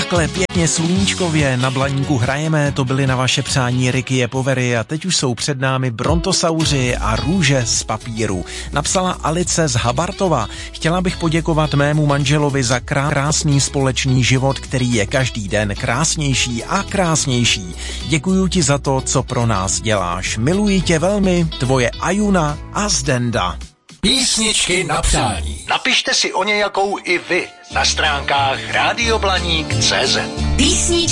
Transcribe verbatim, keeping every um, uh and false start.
takhle pěkně sluníčkově na Blaníku hrajeme, to byly na vaše přání Ricky Povery a teď už jsou před námi Brontosauři a Růže z papíru. Napsala Alice z Habartova. Chtěla bych poděkovat mému manželovi za krásný společný život, který je každý den krásnější a krásnější. Děkuju ti za to, co pro nás děláš. Miluji tě velmi, tvoje Ajuna a Zdenda. Písničky na přání. Napište si o nějakou i vy na stránkách rádio blaník tečka cé zet. Písničky